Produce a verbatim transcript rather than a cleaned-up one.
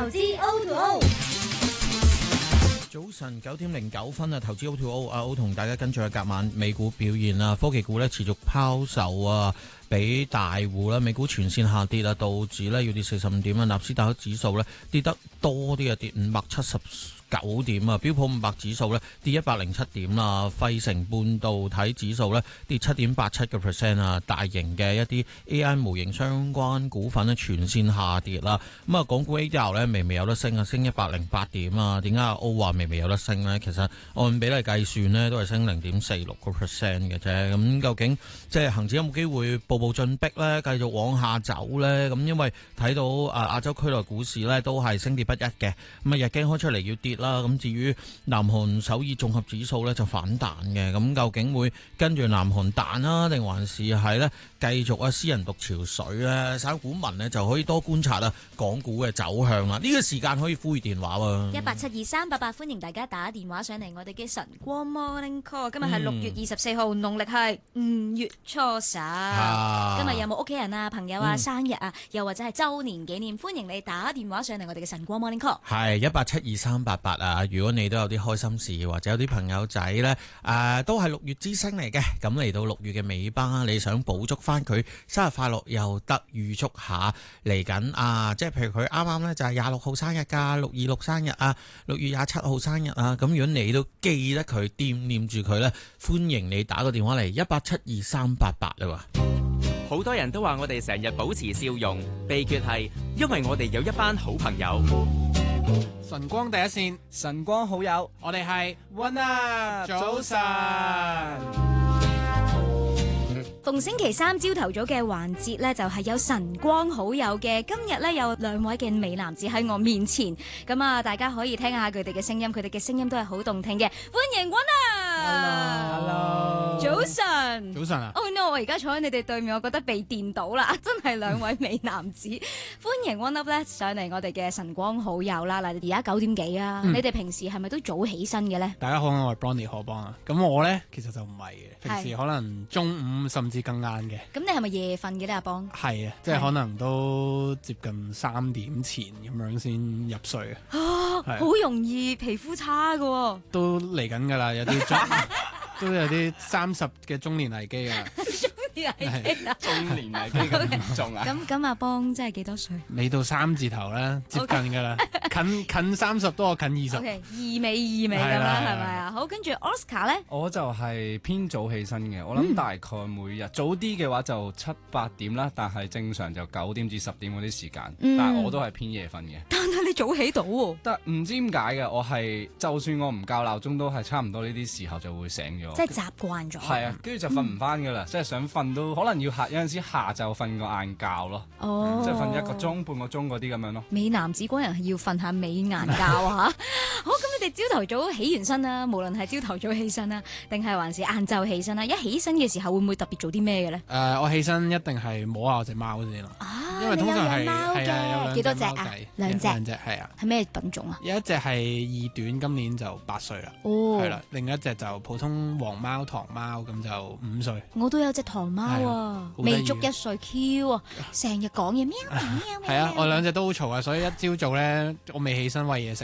資 O to O。 早晨九點零九分啊，投資 O to O 阿 O 同大家跟住嘅隔晚美股表現啦，科技股咧持續拋售啊，俾大戶啦，美股全線下跌啊，道指咧要跌四十五點啊，納斯達克指數咧跌得多啲啊，跌五百七十九點啊，標普五百指數咧跌一百零七點啦，費城半導體指數咧跌七點八七個 percent 啊，大型嘅一啲 A I 模型相關股份咧全線下跌啦，咁啊，港股 A D R 咧微微有得升啊，升一百零八點啊，點解阿 O 話微微有得升呢？其實按比例計算呢，都係升零點四六個 percent 嘅啫。咁究竟即係恒指有冇機會步步進逼呢？繼續往下走呢？咁因為睇到啊亞洲區內股市呢，都係升跌不一嘅。咁啊日經開出嚟要跌啦。咁至於南韓首爾綜合指數呢，就反彈嘅。咁究竟會跟住南韓彈啦，定還是係呢繼續啊私人獨潮水呢？散股民呢，就可以多觀察啊港股嘅走向啦。呢、這個時間可以呼籲電話喎。 一八七二三八八，歡迎大家打電話上嚟我哋嘅晨光 Morning Call。今日係六月二十四號，農曆係五月初十。 啊、 今日有冇屋企人啊、朋友啊、嗯、生日啊，又或者係周年紀念？歡迎你打電話上嚟我哋嘅晨光 Morning Call。 係一八七二三八八啊！如果你都有啲開心事，或者有啲朋友仔呢，誒、呃、都係六月之星嚟嘅，咁嚟到六月嘅尾巴，你想補足翻佢生日快樂，又得預祝下嚟緊啊！即係譬如佢啱啱呢，就係廿六號生日㗎，六二六生日啊，六月廿七號生日啊，咁如果你都記得佢，惦念住佢呢，歡迎你打個電話嚟一八七二三八八啦喎。 好多人都話我哋成日保持笑容，秘訣係因為我哋有一班好朋友。 晨光第一線， 晨光好友， 我哋係 One Up 早晨。 逢星期三朝頭早嘅環節呢，就係有晨光好友嘅。今日呢，有兩位嘅美男子喺我面前，咁啊，大家可以聽下佢哋嘅聲音，佢哋嘅聲音都係好動聽嘅。歡迎 One Up，Hello， 早晨， 早晨啊 ！Oh no，我而家坐喺你哋對面，我覺得被電到啦，真係兩位美男子。歡迎 One Up 咧上嚟我哋嘅晨光好友啦。嗱，而家九點幾啊？嗯、你哋平時係咪都早起身嘅呢？ 大家好，我係 Bronny 何邦啊。咁我呢，其實就唔係嘅，平時可能中午甚至更晏嘅。 咁你係咪夜瞓嘅呢？阿邦？ 係啊，即係可能都接近三點前咁樣先入睡啊。 啊，好容易皮膚差㗎喎。 都嚟緊㗎啦，有啲都有啲三十嘅中年危機啊。 中年危機啊！ 中年危機咁嚴重啊！ 咁咁阿邦真係幾多歲？ 未到三字頭啦，接近㗎啦，近近三十多，近二十。 OK，二尾二尾咁啦，係咪啊？好，跟住 Oscar 咧， 我就係偏早起身嘅，我諗大概每日早啲嘅話就七八點啦，但係正常就九點至十點嗰啲時間，但係我都係偏夜瞓嘅。 但係你早起到喎？ 但唔知點解嘅，我係就算我唔校鬧鐘，都係差唔多呢啲時候就會醒咗。 即係習慣咗。 係啊，跟住就瞓唔翻㗎啦，即係想瞓都可能要下有陣時下晝瞓個晏覺咯。哦，即係瞓一個鐘半個鐘嗰啲咁樣咯。 美男子嗰人係要瞓下美顏覺啊！好，咁你哋朝頭早起完身啦，無論係朝頭早起身啦，定係還是晏晝起身啦，一起身嘅時候會唔會特別做啲咩嘅咧？ 誒，我起身一定係摸下我隻貓先咯。 啊， 因為通常係你有養貓嘅，幾多隻啊？兩隻， 兩隻係啊。 係咩品種啊？ 有一隻係二短，今年就八歲啦。哦，係啦，另一隻就普通黃貓、唐貓，咁就五歲。 我都有隻唐貓啊，未足一歲 Q 啊，成日講嘢喵喵喵。 係啊，我兩隻都好嘈啊，所以一朝早咧，我未起身餵嘢食